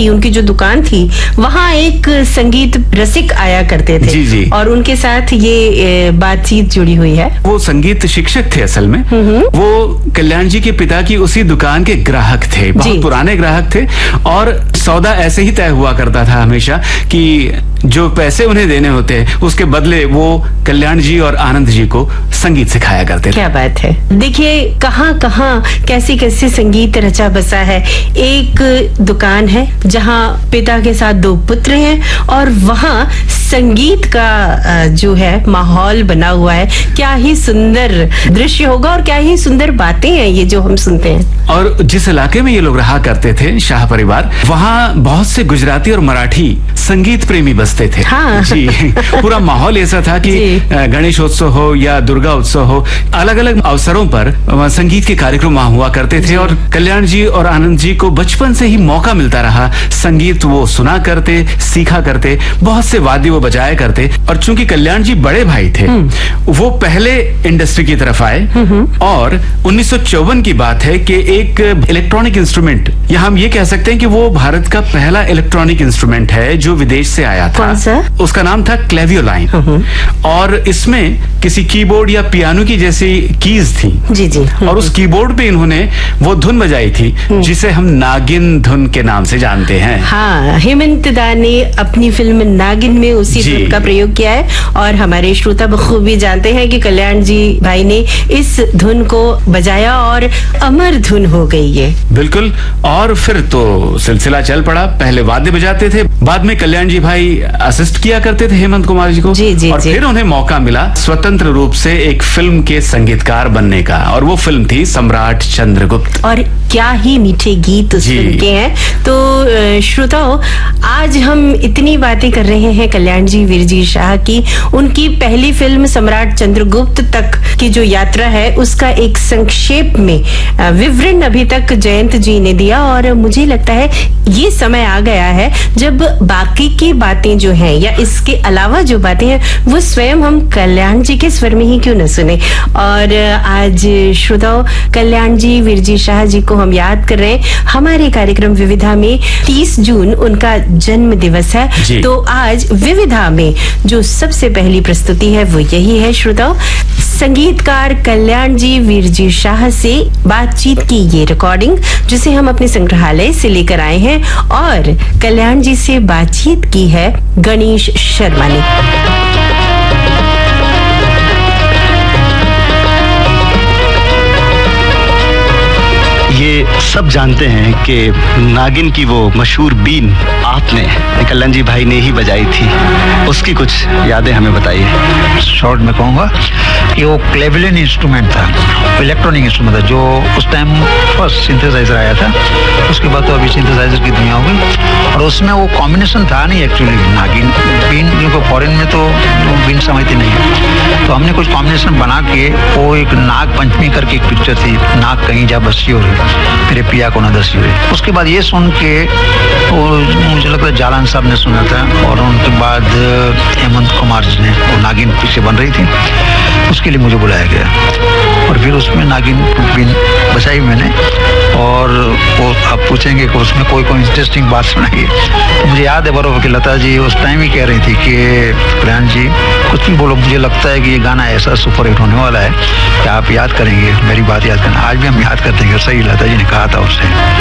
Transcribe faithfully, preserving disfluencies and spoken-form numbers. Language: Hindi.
थी, उनकी जो दुकान थी, वहाँ एक संगीत रसिक आया करते थे। जी जी। और उनके साथ ये बातचीत जुड़ी हुई है। वो संगीत शिक्षक थे असल में। वो कल्याण जी के पिता की उसी दुकान के ग्राहक थे, बहुत पुराने ग्राहक थे। और सौदा ऐसे ही तय हुआ करता था हमेशा कि जो पैसे उन्हें देने होते उसके बदले वो कल्याण जी और आनंद जी को संगीत सिखाया करते थे। क्या बात है। देखिए कहाँ कहाँ कैसी कैसी संगीत रचा बसा है। एक दुकान है जहाँ पिता के साथ दो पुत्र हैं और वहाँ संगीत का जो है माहौल बना हुआ है। क्या ही सुंदर दृश्य होगा और क्या ही सुंदर बातें हैं ये जो हम सुनते हैं। और जिस इलाके में ये लोग रहा करते थे, शाह परिवार, वहाँ बहुत से गुजराती और मराठी संगीत प्रेमी बसते थे। हाँ। जी। पूरा माहौल ऐसा था कि गणेशोत्सव हो या दुर्गा उत्सव हो, अलग अलग अवसरों पर संगीत के कार्यक्रम वहाँ हुआ करते थे। और कल्याण जी और आनंद जी को बचपन से ही मौका मिलता रहा, संगीत वो सुना करते, सीखा करते, बहुत से वाद्य वो बजाया करते। और चूंकि कल्याण जी बड़े भाई थे, वो पहले इंडस्ट्री की तरफ आए। और उन्नीस सौ चौवन की बात है कि एक इलेक्ट्रॉनिक इंस्ट्रूमेंट, या हम ये कह सकते हैं कि वो भारत का पहला इलेक्ट्रॉनिक इंस्ट्रूमेंट है जो विदेश से आया था। कौन सा? उसका नाम था क्लेवियोलाइन। और इसमें किसी कीबोर्ड या पियानो की जैसी कीज थी। जी जी। और उस कीबोर्ड पे इन्होंने वो धुन बजाई थी जिसे हम नागिन धुन के नाम से जानते हैं। हाँ, हेमंत दा ने अपनी फिल्म नागिन में उसी धुन का प्रयोग किया है। और हमारे श्रोता बखूबी जानते हैं कि कल्याण जी भाई ने इस धुन को बजाया और अमर धुन हो गई ये। बिल्कुल। और फिर तो सिलसिला चल पड़ा। पहले वाद्य बजाते थे, बाद में कल्याण जी भाई असिस्ट किया करते थे हेमंत कुमार जी को। जी जी। और जी। फिर उन्हें मौका मिला स्वतंत्र रूप से एक फिल्म के संगीतकार बनने का, और वो फिल्म थी सम्राट चंद्रगुप्त। और क्या ही मीठे गीत उस फिल्म के हैं। तो श्रोताओं, आज हम इतनी बातें कर रहे हैं कल्याण जी वीरजी शाह की। उनकी पहली फिल्म सम्राट चंद्रगुप्त तक की जो यात्रा है उसका एक संक्षेप में विवरण अभी तक जयंत जी ने दिया। और मुझे लगता है ये समय आ गया है जब बाकी की बातें जो हैं या इसके अलावा जो बातें हैं वो स्वयं हम कल्याण जी के स्वर में ही क्यों न सुने। और आज श्रोताओं, कल्याण जी वीरजी शाह जी को हम याद कर रहे हैं। हमारे कार्यक्रम विविधा में तीस जून उनका जन्म दिवस है। तो आज विविधा में जो सबसे पहली प्रस्तुति है वो यही है श्रोताओं, संगीतकार कल्याण जी वीरजी शाह से बातचीत की ये रिकॉर्डिंग, जिसे हम अपने संग्रहालय से लेकर आए हैं। और कल्याण जी से बातचीत की है गणेश शर्मा ने। ये सब जानते हैं कि नागिन की वो मशहूर बीन आपने, कल्याण जी भाई ने ही बजाई थी। उसकी कुछ यादें हमें बताइए। शॉर्ट में कहूँगा कि वो क्लेविलिन इंस्ट्रूमेंट था, इलेक्ट्रॉनिक इंस्ट्रूमेंट था, जो उस टाइम फर्स्ट सिंथेसाइजर आया था। उसके बाद तो अभी सिंथेसाइजर की दुनिया हो गई। और उसमें वो कॉम्बिनेशन था नहीं एक्चुअली, नागिन बीन, क्योंकि फॉरेन में तो बीन समझती नहीं है। तो हमने कुछ कॉम्बिनेशन बना के, वो एक नाग पंचमी करके एक पिक्चर थी, नाग कहीं जा बसी हो मेरे पिया को न दसी हुई। उसके बाद ये सुन के वो मुझे लगता है जालान साहब ने सुना था। और उनके बाद हेमंत कुमार जी ने, वो नागिन पिक्चर बन रही थी, उसके लिए मुझे बुलाया गया। और फिर उसमें नागिन बीन बजाई मैंने। और वो आप पूछेंगे कि उसमें कोई कोई इंटरेस्टिंग बात सुनाइए। तो मुझे याद है बरोबर कि लता जी उस टाइम ही कह रही थी कि कल्याण जी कुछ भी बोलो, मुझे लगता है कि ये गाना ऐसा सुपर हिट होने वाला है कि आप याद करेंगे, मेरी बात याद करना। आज भी हम याद करते हैं। सही लता जी ने कहा था उससे।